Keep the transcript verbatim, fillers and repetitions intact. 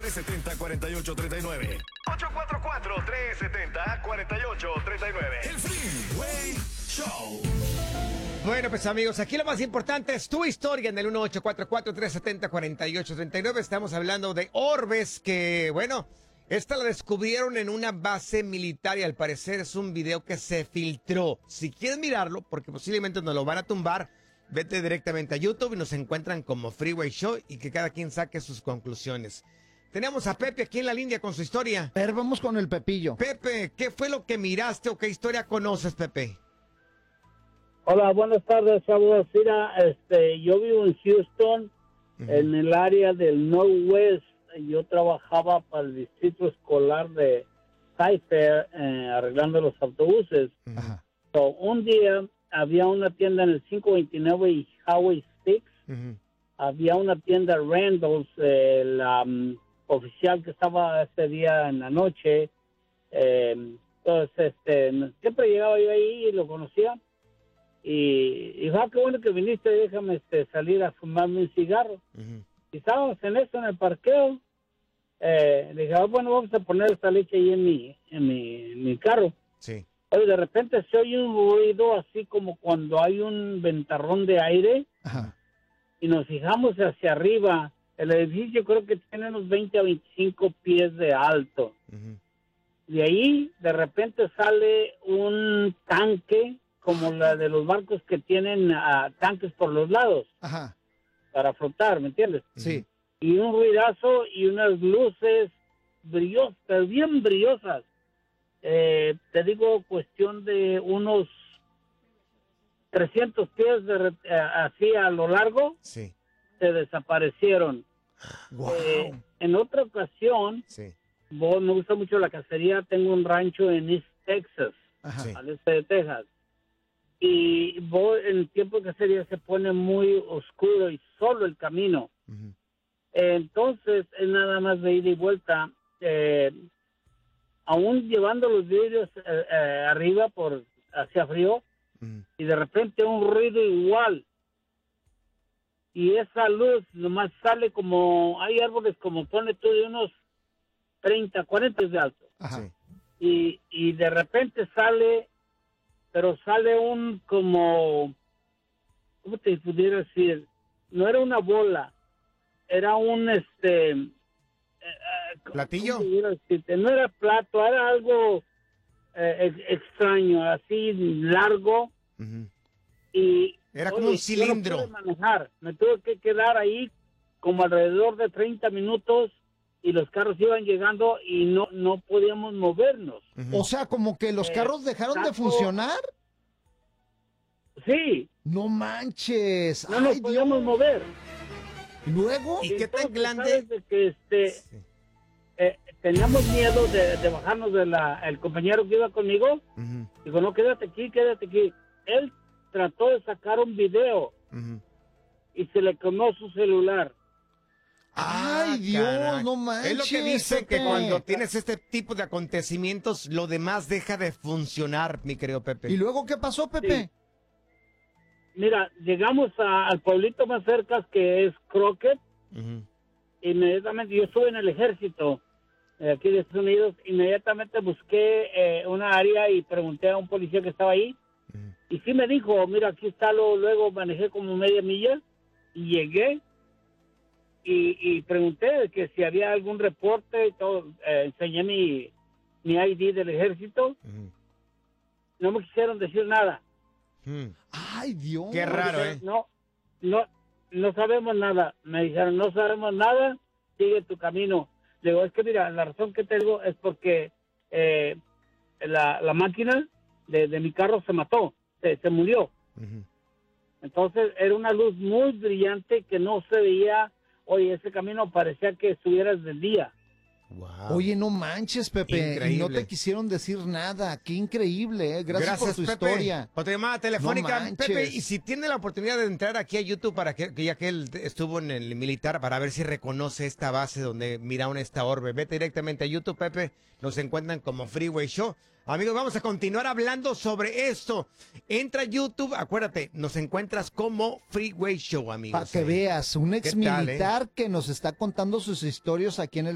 tres siete cero, cuatro ocho tres nueve. ocho cuatro cuatro, tres siete cero, cuatro ocho tres nueve. El Freeway Show. Bueno, pues amigos, aquí lo más importante es tu historia en el uno ocho cuatro cuatro, tres siete cero, cuatro ocho tres nueve. Estamos hablando de orbes que, bueno, esta la descubrieron en una base militar y al parecer es un video que se filtró. Si quieres mirarlo, porque posiblemente nos lo van a tumbar, vete directamente a YouTube y nos encuentran como Freeway Show y que cada quien saque sus conclusiones. Tenemos a Pepe aquí en la línea con su historia. A ver, vamos con el Pepillo. Pepe, ¿qué fue lo que miraste o qué historia conoces, Pepe? Hola, buenas tardes, chavos. Mira, este, yo vivo en Houston, uh-huh. en el área del Northwest. Yo trabajaba para el distrito escolar de Cypher, eh, arreglando los autobuses. Ajá. So, un día había una tienda en el quinientos veintinueve y Highway seis. Uh-huh. Había una tienda Randall's, eh, la um, oficial que estaba ese día en la noche. Eh, entonces, este, siempre llegaba yo ahí y lo conocía. Y dijo, ah, qué bueno que viniste, déjame este, salir a fumarme un cigarro. Uh-huh. Y estábamos en eso, en el parqueo. Eh, le dije, ah, bueno, vamos a poner esta leche ahí en mi, en mi, en mi carro. Sí. Oye, de repente se oye un ruido así como cuando hay un ventarrón de aire. Ajá. Y nos fijamos hacia arriba. El edificio creo que tiene unos veinte a veinticinco pies de alto. Uh-huh. De ahí, de repente sale un tanque como la de los barcos que tienen uh, tanques por los lados. Ajá. Para flotar, ¿me entiendes? Sí. Y un ruidazo y unas luces brillosas, bien brillosas. Eh, te digo, cuestión de unos trescientos pies de, eh, así a lo largo. Sí. Se desaparecieron. Wow. Eh, en otra ocasión, sí. vos, me gusta mucho la cacería. Tengo un rancho en East Texas, Ajá. al este de Texas. Y vos, en el tiempo de cacería se pone muy oscuro y solo el camino. Uh-huh. Entonces, es nada más de ida y vuelta. Eh, aún llevando los vidrios eh, eh, arriba por hacia frío, uh-huh. y de repente un ruido igual. Y esa luz nomás sale como, hay árboles como pone tú de unos treinta, cuarenta de alto. Ajá. Y, y de repente sale, pero sale un como, ¿cómo te pudiera decir? No era una bola, era un, este... Eh, ¿platillo? No era plato, era algo eh, extraño, así largo. Uh-huh. Y era como oye, un cilindro. Yo no pude manejar, me tuve que quedar ahí como alrededor de treinta minutos y los carros iban llegando y no no podíamos movernos. Uh-huh. O sea, como que los carros eh, dejaron saco, de funcionar. Sí. No manches. No nos Ay, podíamos Dios. mover. ¿Y luego? ¿Y qué tan grande? De que este, sí. eh, teníamos miedo de, de bajarnos de la, el compañero que iba conmigo. Uh-huh. Dijo, no, quédate aquí, quédate aquí. Él trató de sacar un video uh-huh. y se le quemó su celular. Ay, ah, Dios, caray. No manches. Es lo que dice Pepe. Que cuando tienes este tipo de acontecimientos, lo demás deja de funcionar, mi querido Pepe. ¿Y luego qué pasó, Pepe? Sí. Mira, llegamos a, al pueblito más cerca, que es Crockett. Uh-huh. Inmediatamente, yo estuve en el ejército eh, aquí de Estados Unidos. Inmediatamente busqué eh, una área y pregunté a un policía que estaba ahí. Uh-huh. Y sí me dijo, mira, aquí está, lo, luego manejé como media milla y llegué. Y, y pregunté que si había algún reporte y todo. Eh, enseñé mi, mi I D del ejército. Uh-huh. No me quisieron decir nada. Hmm. Ay, Dios. Qué raro, ¿eh? No, no, no sabemos nada. Me dijeron, no sabemos nada, sigue tu camino. Le digo, es que mira, la razón que tengo es porque eh, la, la máquina de, de mi carro se mató, se, se murió. Uh-huh. Entonces era una luz muy brillante que no se veía. Oye, ese camino parecía que estuvieras del día. Wow. Oye, no manches, Pepe. Increíble. Y no te quisieron decir nada. Qué increíble, ¿eh? Gracias, Gracias por tu Pepe. Historia. Otra llamada telefónica. No Pepe, y si tiene la oportunidad de entrar aquí a YouTube, para que, que ya que él estuvo en el militar, para ver si reconoce esta base donde miraron esta orbe. Vete directamente a YouTube, Pepe. Nos encuentran como Freeway Show. Amigos, vamos a continuar hablando sobre esto. Entra a YouTube, acuérdate, nos encuentras como Freeway Show, amigos. Para que veas, un ex militar, eh? que nos está contando sus historias aquí en el